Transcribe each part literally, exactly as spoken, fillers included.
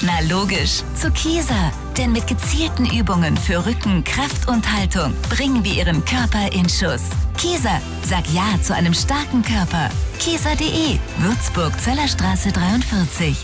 Na logisch, zu Kieser. Denn mit gezielten Übungen für Rücken, Kraft und Haltung bringen wir Ihren Körper in Schuss. Kieser, sag Ja zu einem starken Körper. Kieser punkt de, Würzburg, Zellerstraße dreiundvierzig.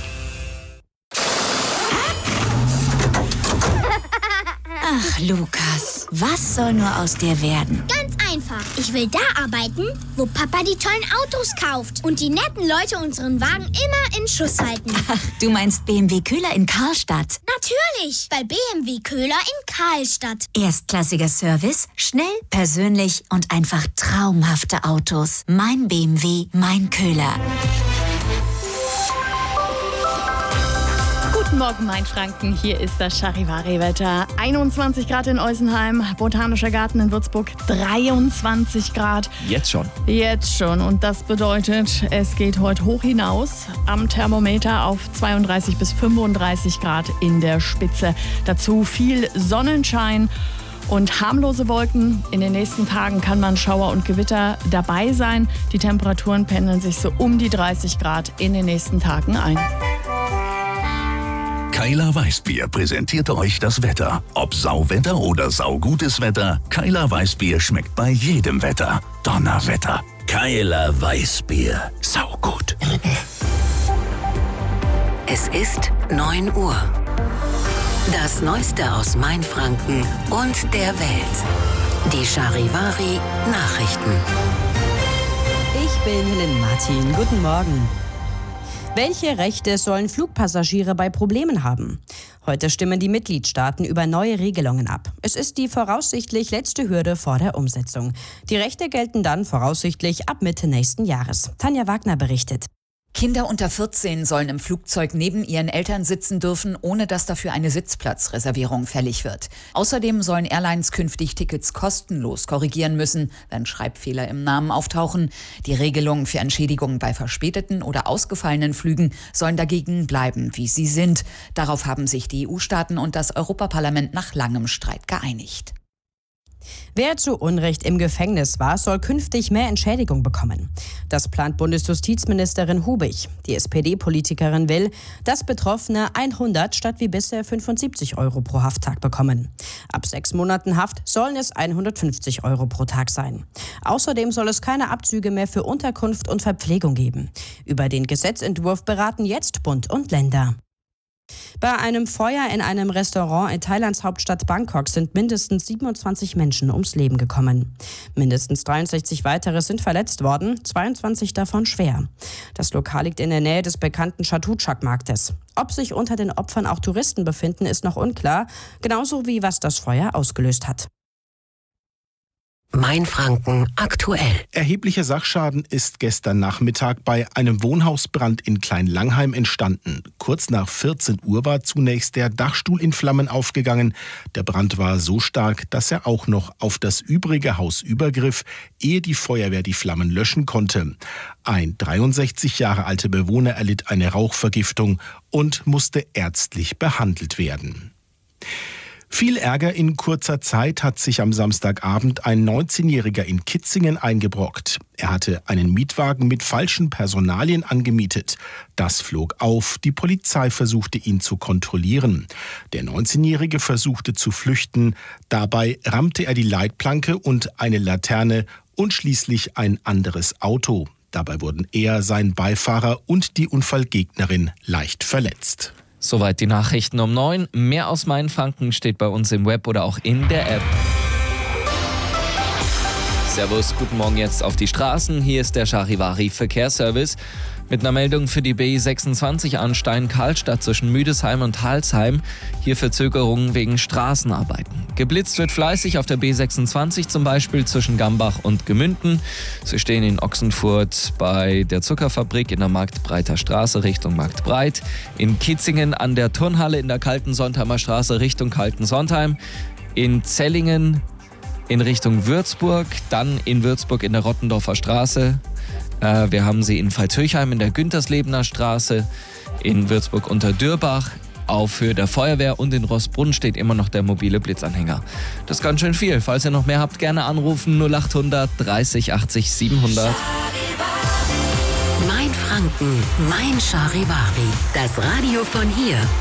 Ach, Lukas, was soll nur aus dir werden? Ganz einfach. Ich will da arbeiten, wo Papa die tollen Autos kauft und die netten Leute unseren Wagen immer in Schuss halten. Ach, du meinst B M W Köhler in Karlstadt? Natürlich, bei B M W Köhler in Karlstadt. Erstklassiger Service, schnell, persönlich und einfach traumhafte Autos. Mein B M W, mein Köhler. Guten Morgen, Mainfranken. Hier ist das Charivari-Wetter. einundzwanzig Grad in Eusenheim, Botanischer Garten in Würzburg dreiundzwanzig Grad. Jetzt schon. Jetzt schon. Und das bedeutet, es geht heute hoch hinaus am Thermometer auf zweiunddreißig bis fünfunddreißig Grad in der Spitze. Dazu viel Sonnenschein und harmlose Wolken. In den nächsten Tagen kann man Schauer und Gewitter dabei sein. Die Temperaturen pendeln sich so um die dreißig Grad in den nächsten Tagen ein. Keiler Weißbier präsentierte euch das Wetter. Ob Sauwetter oder saugutes Wetter, Keiler Weißbier schmeckt bei jedem Wetter. Donnerwetter. Keiler Weißbier. Saugut. Es ist neun Uhr. Das Neueste aus Mainfranken und der Welt. Die Charivari Nachrichten. Ich bin Helene Martin. Guten Morgen. Welche Rechte sollen Flugpassagiere bei Problemen haben? Heute stimmen die Mitgliedstaaten über neue Regelungen ab. Es ist die voraussichtlich letzte Hürde vor der Umsetzung. Die Rechte gelten dann voraussichtlich ab Mitte nächsten Jahres. Tanja Wagner berichtet. Kinder unter vierzehn sollen im Flugzeug neben ihren Eltern sitzen dürfen, ohne dass dafür eine Sitzplatzreservierung fällig wird. Außerdem sollen Airlines künftig Tickets kostenlos korrigieren müssen, wenn Schreibfehler im Namen auftauchen. Die Regelungen für Entschädigungen bei verspäteten oder ausgefallenen Flügen sollen dagegen bleiben, wie sie sind. Darauf haben sich die E U-Staaten und das Europaparlament nach langem Streit geeinigt. Wer zu Unrecht im Gefängnis war, soll künftig mehr Entschädigung bekommen. Das plant Bundesjustizministerin Hubig. Die S P D-Politikerin will, dass Betroffene hundert statt wie bisher fünfundsiebzig Euro pro Hafttag bekommen. Ab sechs Monaten Haft sollen es hundertfünfzig Euro pro Tag sein. Außerdem soll es keine Abzüge mehr für Unterkunft und Verpflegung geben. Über den Gesetzentwurf beraten jetzt Bund und Länder. Bei einem Feuer in einem Restaurant in Thailands Hauptstadt Bangkok sind mindestens siebenundzwanzig Menschen ums Leben gekommen. Mindestens dreiundsechzig weitere sind verletzt worden, zweiundzwanzig davon schwer. Das Lokal liegt in der Nähe des bekannten Chatuchak-Marktes. Ob sich unter den Opfern auch Touristen befinden, ist noch unklar, genauso wie was das Feuer ausgelöst hat. Mainfranken aktuell. Erheblicher Sachschaden ist gestern Nachmittag bei einem Wohnhausbrand in Kleinlangheim entstanden. Kurz nach vierzehn Uhr war zunächst der Dachstuhl in Flammen aufgegangen. Der Brand war so stark, dass er auch noch auf das übrige Haus übergriff, ehe die Feuerwehr die Flammen löschen konnte. Ein dreiundsechzig Jahre alter Bewohner erlitt eine Rauchvergiftung und musste ärztlich behandelt werden. Viel Ärger in kurzer Zeit hat sich am Samstagabend ein neunzehnjähriger in Kitzingen eingebrockt. Er hatte einen Mietwagen mit falschen Personalien angemietet. Das flog auf. Die Polizei versuchte, ihn zu kontrollieren. Der neunzehnjährige versuchte zu flüchten. Dabei rammte er die Leitplanke und eine Laterne und schließlich ein anderes Auto. Dabei wurden er, sein Beifahrer und die Unfallgegnerin leicht verletzt. Soweit die Nachrichten um neun. Mehr aus Mainfranken steht bei uns im Web oder auch in der App. Servus, guten Morgen jetzt auf die Straßen. Hier ist der Charivari Verkehrsservice mit einer Meldung für die B sechsundzwanzig Arnstein-Karlstadt zwischen Müdesheim und Halsheim. Hier Verzögerungen wegen Straßenarbeiten. Geblitzt wird fleißig auf der B sechsundzwanzig, zum Beispiel zwischen Gambach und Gemünden. Sie stehen in Ochsenfurt bei der Zuckerfabrik in der Marktbreiter Straße Richtung Marktbreit. In Kitzingen an der Turnhalle in der Kaltensontheimer Straße Richtung Kaltensontheim. In Zellingen in Richtung Würzburg, dann in Würzburg in der Rottendorfer Straße. Äh, wir haben sie in Veitshöchheim in der Günterslebener Straße, in Würzburg unter Dürbach. Auf Höhe der Feuerwehr und in Rossbrunn steht immer noch der mobile Blitzanhänger. Das ist ganz schön viel. Falls ihr noch mehr habt, gerne anrufen null achthundert dreißig achtzig siebenhundert. Mainfranken, mein Charivari. Das Radio von hier.